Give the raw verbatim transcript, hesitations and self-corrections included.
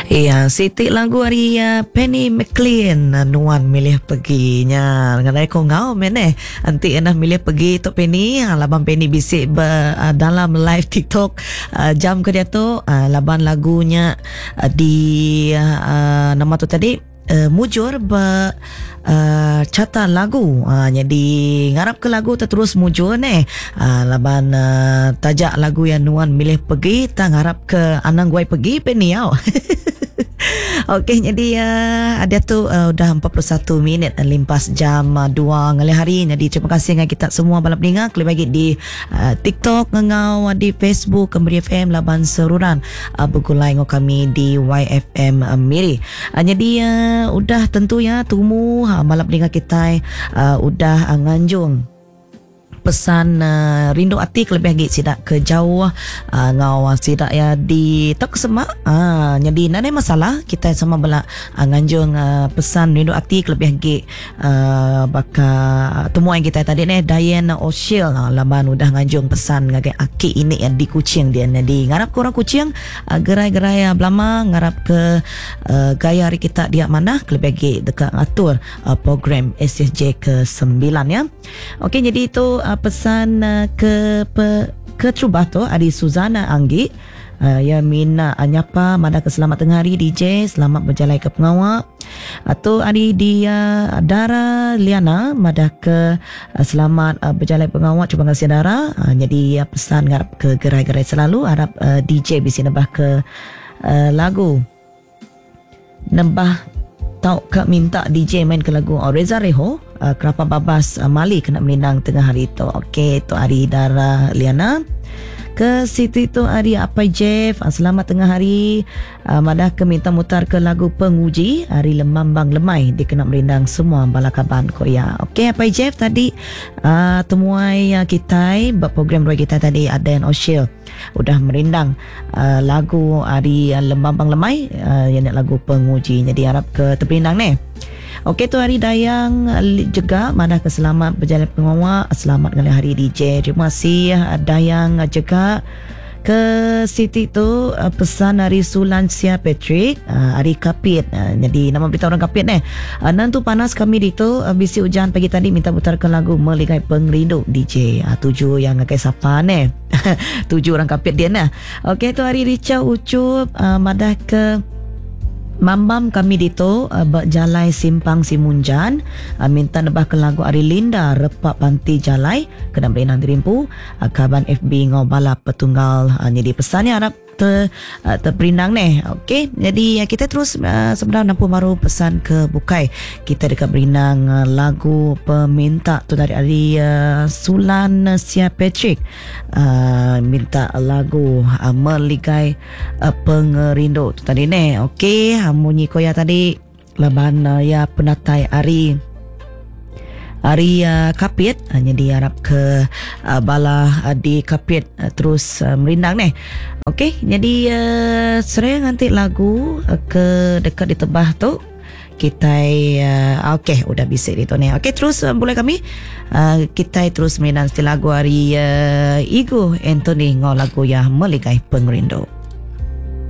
Iya, Siti lagu hari uh, Penny McLean uh, Nuan milih perginya. Ngadai ko ngau men eh. Anti enak milih pergi tu Penny. Uh, laban Penny bisik ber, uh, dalam live TikTok uh, jam ke dia tu uh, laban lagunya uh, di uh, uh, nama tu tadi Uh, mujur ber uh, cata lagu uh, jadi ngarap ke lagu terus mujur ni uh, laban uh, tajak lagu yang Nuan milih pergi tak ngarap ke anang guai pergi Penny tau. Okey, jadi uh, ada tu uh, dah empat puluh satu minit uh, limpas jam uh, dua ngali hari. Jadi terima kasih dengan kita semua balap dengar klik bagi di uh, TikTok ngau di Facebook Kembri F M laban seruran uh, begulai ngau kami di Y F M uh, Miri. Uh, jadi uh, udah tentu ya tumu uh, balap dengar kita uh, udah uh, nganjung pesan uh, rindu hati lebih lagi sidak ke jauh uh, ngau sidak ya di tak semak uh, jadi nanti masalah kita sama bela uh, nganjung uh, pesan rindu hati lebih lagi uh, baka temuan kita tadi ni Diane O'Shea uh, laban udah nganjung pesan ngagai aki ini yang di Kuching dia jadi ngarap korang Kuching uh, gerai-gerai uh, belama ngarap ke uh, gaya hari kita dia mana lebih lagi dekat atur uh, program S S J ke sembilan ya. Okey, jadi itu uh, pesan uh, ke pe, ke Trubah tu Adi Suzana Anggi uh, ya mina anyapa mada ke selamat tengah hari D J selamat berjalan ke pengawak atau Adi dia uh, Dara Liana mada ke uh, selamat uh, berjalan pengawak cuba kasih Dara uh, jadi uh, pesan ngarap ke gerai-gerai selalu harap uh, D J bisa nambah ke uh, lagu nambah tau ke minta D J main ke lagu oh, Reza Reho uh, Kerapa Babas uh, Mali kena menindang tengah hari tu. Okey, tu hari Dara Liana ke Siti tu hari Apai Jeff uh, selamat tengah hari uh, madah ke minta mutar ke lagu Penguji hari Lemambang Lemai dia kena merindang semua balakaban koya. Okey, Apai Jeff tadi uh, temuai uh, kita buat program Roy kita tadi ada yang O'Shea udah merindang uh, lagu hari uh, Lembambang Lemai uh, yang lagu Penguji jadi harap ke terperindang ni. Okey, tu hari Dayang juga mana ke selamat berjalan pengawak selamat kali hari D J. Terima kasih Dayang juga ke Siti tu uh, pesan hari Sulan Sia Patrick uh, hari Kapit uh, jadi nama berita orang Kapit ni uh, nantu panas kami di tu uh, bisi hujan pagi tadi minta putarkan lagu Meligai Pengrindu D J uh, tujuh yang ngakai siapa ni tujuh orang Kapit dia nah. Okey, tu hari Rica Ucup uh, madah ke Mambam kami dito uh, berjalai simpang Simunjan uh, minta nebah ke lagu Ari Linda Repak Panti Jalai kena berinang dirimpu uh, kaban F B ngau balap petunggal uh, jadi pesannya harap ter, uh, terperindang ni. Okey, jadi uh, kita terus uh, sebenarnya nampu baru pesan ke Bukai kita dekat berinang uh, lagu peminta tu dari Ari uh, Sulan Sia Patrick uh, minta lagu uh, Meligai uh, Pengerindu tu tadi ni. Okey, munyi koya tadi laban uh, ya penatai Ari Hari uh, Kapit uh, jadi harap ke uh, bala uh, di Kapit uh, terus uh, merindang ni. Okey, jadi uh, sering nanti lagu uh, ke dekat di tebah tu kita uh, okey udah bisik itu ni. Okey, terus uh, boleh kami uh, kita terus merindang lagu hari uh, Igu Anthony ngau lagu yang Meligai Pengerindu.